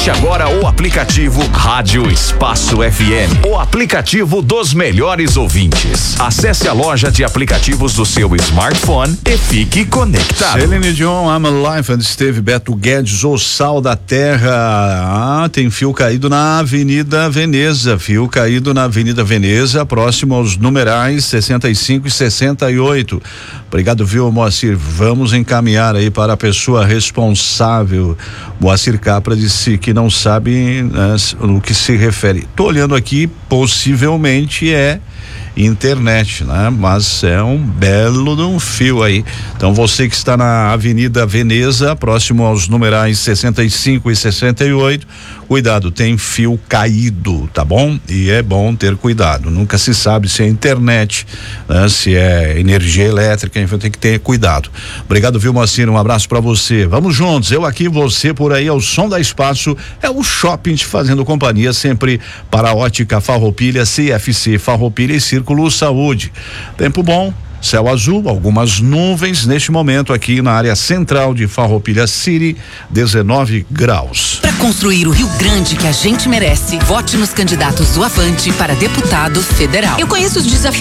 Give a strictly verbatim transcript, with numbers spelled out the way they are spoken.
Baixe agora o aplicativo Rádio Espaço F M, o aplicativo dos melhores ouvintes. Acesse a loja de aplicativos do seu smartphone e fique conectado. Celine Dion, I'm Alive, and esteve Beto Guedes, o sal da terra. Ah, tem fio caído na Avenida Veneza, fio caído na Avenida Veneza, próximo aos numerais sessenta e cinco e sessenta e oito. Obrigado, viu, Moacir? Vamos encaminhar aí para a pessoa responsável. Moacir Capra disse que não sabe, né, no que se refere. Tô olhando aqui, possivelmente é internet, né? Mas é um belo de um fio aí. Então você que está na Avenida Veneza, próximo aos numerais sessenta e cinco e sessenta e oito, cuidado, tem fio caído, tá bom? E é bom ter cuidado. Nunca se sabe se é internet, né? Se é energia elétrica, enfim, tem que ter cuidado. Obrigado, viu, Moacir? Um abraço pra você. Vamos juntos, eu aqui, você por aí, ao som da Espaço, é o shopping te fazendo companhia sempre para a Ótica Farroupilha, C F C Farroupilha e Círculo Saúde. Tempo bom, céu azul, algumas nuvens neste momento aqui na área central de Farroupilha City, dezenove graus. Para construir o Rio Grande que a gente merece, vote nos candidatos do Avante para deputado federal. Eu conheço os desafios